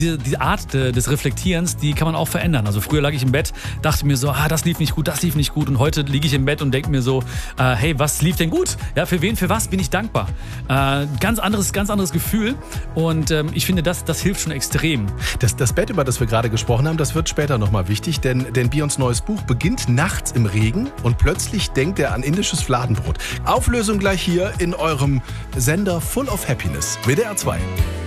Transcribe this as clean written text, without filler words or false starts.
Diese Art des Reflektierens, die kann man auch verändern. Also früher lag ich im Bett, dachte mir so, das lief nicht gut. Und heute liege ich im Bett und denke mir so, hey, was lief denn gut? Ja, für wen, für was bin ich dankbar? Ganz anderes Gefühl. Und ich finde, das hilft schon extrem. Das Bett, über das wir gerade gesprochen haben, das wird später nochmal wichtig, denn Beyonds neues Buch beginnt nachts im Regen und plötzlich denkt er an indisches Fladenbrot. Auflösung gleich hier in eurem Sender Full of Happiness, WDR 2.